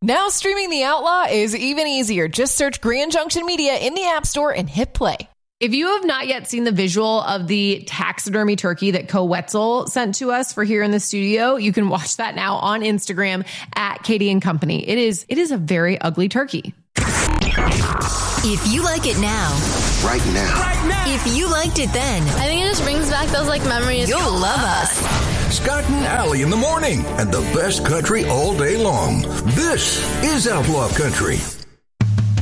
Now streaming The Outlaw is even easier. Just search Grand Junction Media in the App Store and hit play. If you have not yet seen the visual of the taxidermy turkey that Co Wetzel sent to us for here in the studio, you can watch that now on Instagram at Katie and Company. It is a very ugly turkey. If you like it now. Right now. If you liked it then. I think it just brings back those memories. You'll love us. Scott and Allie in the morning and the best country all day long. This is Outlaw Country.